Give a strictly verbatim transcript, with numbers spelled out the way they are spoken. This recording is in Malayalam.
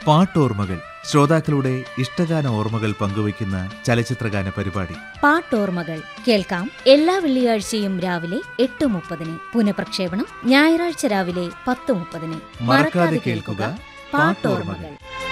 പാട്ടോർമ്മകൾ, ശ്രോതാക്കളുടെ ഇഷ്ടഗാന ഓർമ്മകൾ പങ്കുവയ്ക്കുന്ന ചലച്ചിത്രഗാന പരിപാടി. പാട്ടോർമ്മകൾ കേൾക്കാം എല്ലാ വെള്ളിയാഴ്ചയും രാവിലെ എട്ട് മുപ്പതിന്. പുനഃപ്രക്ഷേപണം ഞായറാഴ്ച രാവിലെ പത്ത് മുപ്പതിന്. മറക്കാതെ കേൾക്കുക പാട്ടോർമ്മകൾ.